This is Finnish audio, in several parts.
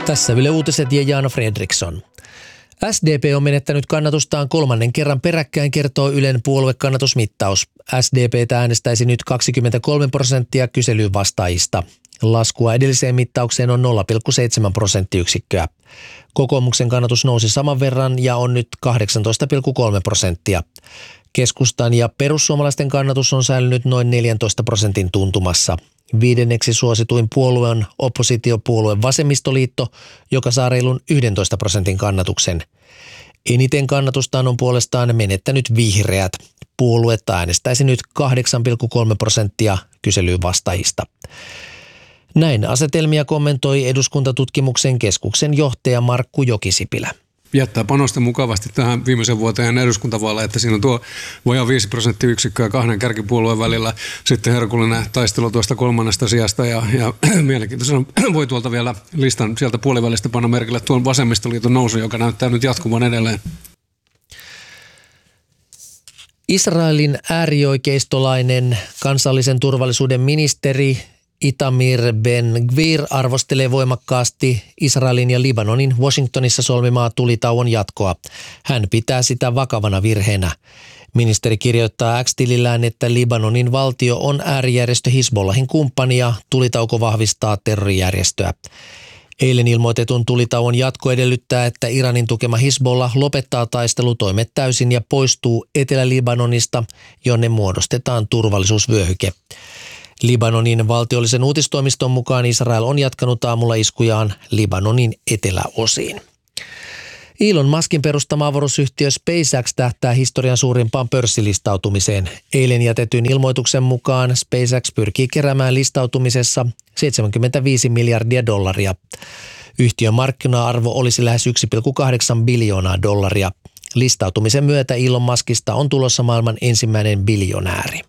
Tässä Yle Uutiset ja Jaana Fredriksson. SDP on menettänyt kannatustaan 3. kerran peräkkäin, kertoo Ylen puoluekannatusmittaus. SDP:tä äänestäisi nyt 23% kyselyyn vastaajista. Laskua edelliseen mittaukseen on 0,7 prosenttiyksikköä. Kokoomuksen kannatus nousi saman verran ja on nyt 18,3%. Keskustan ja perussuomalaisten kannatus on säilynyt noin 14% tuntumassa. 5. suosituin puolue on oppositiopuolue Vasemmistoliitto, joka saa reilun 11% kannatuksen. Eniten kannatustaan on puolestaan menettänyt Vihreät. Puoluetta äänestäisi nyt 8,3% kyselyyn vastaajista. Näin asetelmia kommentoi Eduskuntatutkimuksen keskuksen johtaja Markku Jokisipilä. Jättää panosta mukavasti tähän viimeisen vuoteen eduskuntavaaleja, että siinä on tuo vajaa 5 prosenttiyksikköä 2 kärkipuolueen välillä. Sitten herkullinen taistelu tuosta 3. sijasta ja mielenkiintoisena voi tuolta vielä listan sieltä puolivälistä panna merkille tuon Vasemmistoliiton nousu, joka näyttää nyt jatkuvan edelleen. Israelin äärioikeistolainen kansallisen turvallisuuden ministeri Itamar Ben-Gvir arvostelee voimakkaasti Israelin ja Libanonin Washingtonissa solmimaa tulitauon jatkoa. Hän pitää sitä vakavana virheenä. Ministeri kirjoittaa X-tilillään, että Libanonin valtio on äärijärjestö Hizbollahin kumppani ja tulitauko vahvistaa terrorijärjestöä. Eilen ilmoitetun tulitauon jatko edellyttää, että Iranin tukema Hizbollah lopettaa taistelutoimet täysin ja poistuu Etelä-Libanonista, jonne muodostetaan turvallisuusvyöhyke. Libanonin valtiollisen uutistoimiston mukaan Israel on jatkanut aamulla iskujaan Libanonin eteläosiin. Elon Muskin perustama avaruusyhtiö SpaceX tähtää historian suurimpaan pörssilistautumiseen. Eilen jätetyn ilmoituksen mukaan SpaceX pyrkii keräämään listautumisessa $75 miljardia. Yhtiön markkina-arvo olisi lähes $1,8 biljoonaa. Listautumisen myötä Elon Muskista on tulossa maailman ensimmäinen biljonääri.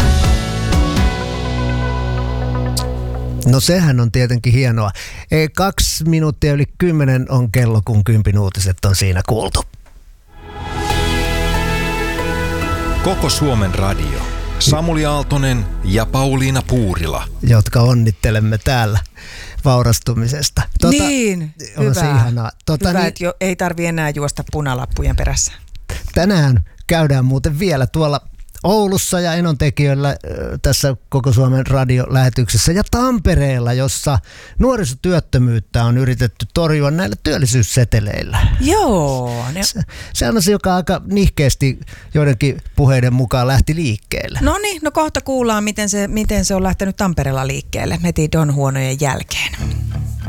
No sehän on tietenkin hienoa. 2 minuuttia yli 10 on kello, kun 10 uutiset on siinä kuultu. Koko Suomen radio. Samuli Aaltonen ja Pauliina Puurila. Jotka onnittelemme täällä vaurastumisesta. Niin, on se ihanaa. Hyvä, että ei tarvitse enää juosta punalappujen perässä. Tänään käydään muuten vielä tuolla Oulussa ja Enontekijöllä tässä Koko Suomen radiolähetyksessä ja Tampereella, jossa nuorisotyöttömyyttä on yritetty torjua näillä työllisyysseteleillä. Joo. Se on se, joka aika nihkeästi joidenkin puheiden mukaan lähti liikkeelle. No niin, kohta kuullaan, miten se on lähtenyt Tampereella liikkeelle heti Don Huonojen jälkeen.